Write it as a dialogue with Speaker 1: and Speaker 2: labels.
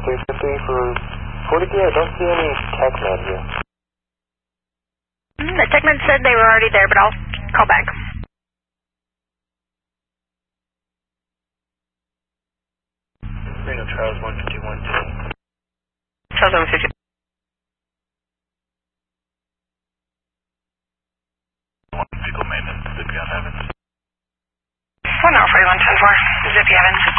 Speaker 1: 350 for 40 I don't see any TechMed here.
Speaker 2: The TechMed said they were already there, but I'll call back.
Speaker 1: Reno Charles 151-2.
Speaker 2: Charles 150.
Speaker 1: Vehicle maintenance, Zippy on Evans.
Speaker 2: 1 hour 41-10-4, Zippy Evans.